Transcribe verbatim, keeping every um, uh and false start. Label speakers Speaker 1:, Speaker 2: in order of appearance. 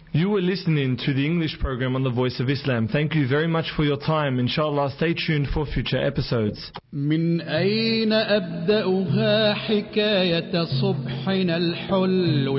Speaker 1: You were listening to the English program on the Voice of Islam. Thank you very much for your time. Inshallah, stay tuned for future episodes.
Speaker 2: من أين أبدأها حكاية صبحنا الحلو